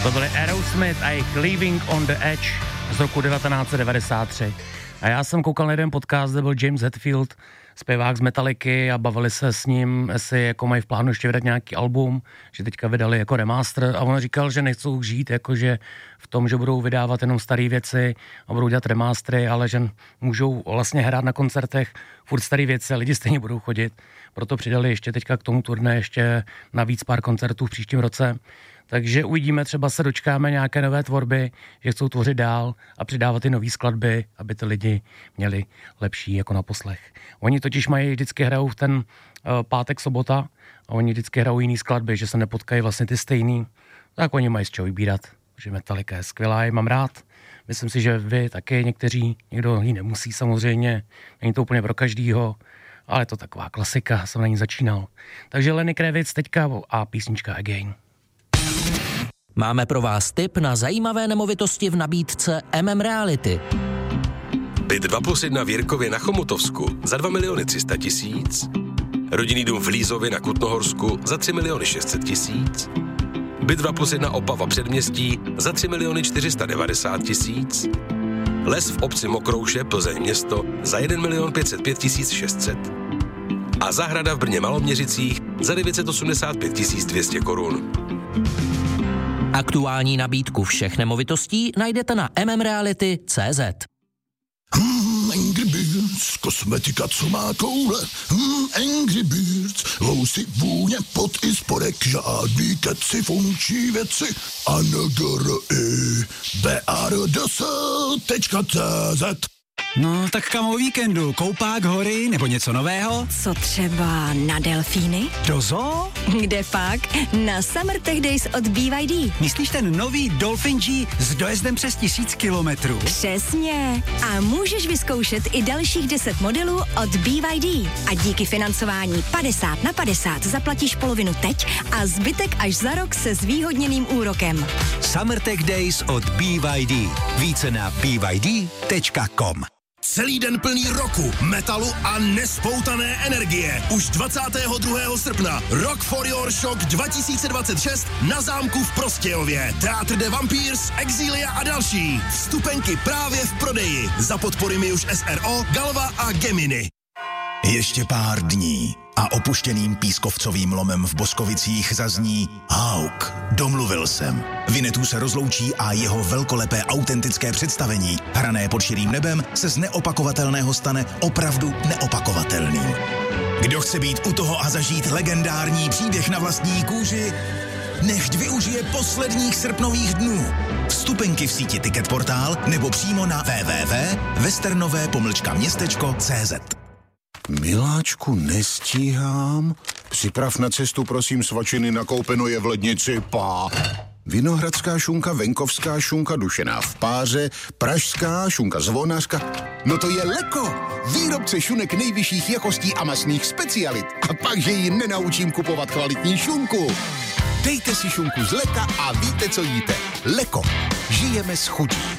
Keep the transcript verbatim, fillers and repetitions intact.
To byly Aerosmith a jejich Leaving on the Edge z roku devatenáct set devadesát tři. A já jsem koukal na jeden podcast, kde byl James Hetfield, zpěvák z Metallicy, a bavili se s ním, jestli jako mají v plánu ještě vydat nějaký album, že teďka vydali jako remaster, a on říkal, že nechcou žít jakože v tom, že budou vydávat jenom staré věci a budou dělat remastery, ale že můžou vlastně hrát na koncertech furt staré věci a lidi stejně budou chodit. Proto přidali ještě teďka k tomu turné ještě navíc pár koncertů v příštím roce. Takže uvidíme, třeba se dočkáme nějaké nové tvorby, že chcou tvořit dál a přidávat i nové skladby, aby ty lidi měli lepší jako na poslech. Oni totiž mají, vždycky hrajou v ten uh, pátek, sobota, a oni vždycky hrajou jiný skladby, že se nepotkají vlastně ty stejný, tak oni mají z čeho vybírat. Že Metallica je skvělá, ji mám rád. Myslím si, že vy taky někteří, někdo ji nemusí samozřejmě, není to úplně pro každýho, ale je to taková klasika, jsem na ní začínal. Takže Lenny Kravitz teďka a písnička Again. Máme pro vás tip na zajímavé nemovitosti v nabídce M M Reality. Byt dva plus jedna v Jirkově na Chomutovsku za dva miliony tři sta tisíc. Rodinný dům v Lízově na Kutnohorsku za tři miliony šest set tisíc. Byt dva plus jedna Opava předměstí za tři miliony čtyři sta devadesát tisíc. Les v obci Mokrouše, Plzeň město za jeden milion pět set pět tisíc šest set. A zahrada v Brně Maloměřicích za devět set osmdesát pět tisíc dvě stě korun. Aktuální nabídku všech nemovitostí najdete na m m reality tečka cé zet. Hmm, Angry Birds, kosmetika, co má koule. Hmm, Angry Birds, lousy, vůně, pot i spodek, žádný keci, funkční věci. A n g r i b r d s tečka cé zet. No, tak kam o víkendu? Koupák, hory nebo něco nového? Co třeba na delfíny? Do zoo? Kde pak? Na Summer Tech Days od B Y D. Myslíš ten nový Dolphin G s dojezdem přes tisíc kilometrů? Přesně. A můžeš vyzkoušet i dalších deset modelů od B Y D. A díky financování padesát na padesát zaplatíš polovinu teď a zbytek až za rok se zvýhodněným úrokem. Summer Tech Days od B Y D. Více na b y d tečka com. Celý den plný roku, metalu a nespoutané energie. Už dvacátého druhého srpna Rock for Your Shock dva tisíce dvacet šest na zámku v Prostějově. Teatr de Vampires, Exilia a další. Vstupenky právě v prodeji. Za podpory Miuš S R O, Galva a Gemini. Ještě pár dní a opuštěným pískovcovým lomem v Boskovicích zazní Hauk, domluvil jsem. Vinetů se rozloučí a jeho velkolepé autentické představení, hrané pod širým nebem, se z neopakovatelného stane opravdu neopakovatelným. Kdo chce být u toho a zažít legendární příběh na vlastní kůži, nechť využije posledních srpnových dnů. Vstupenky v síti Ticketportál nebo přímo na w w w tečka westernové pomlčka městečko tečka cé zet. Miláčku, nestíhám. Připrav na cestu, prosím, svačiny, nakoupeno je v lednici, pá. Vinohradská šunka, venkovská šunka, dušená v páře, pražská šunka zvonařka. No to je Leko, výrobce šunek nejvyšších jakostí a masných specialit. A pak, že ji nenaučím kupovat kvalitní šunku. Dejte si šunku z Leka a víte, co jíte. Leko, žijeme s chutí.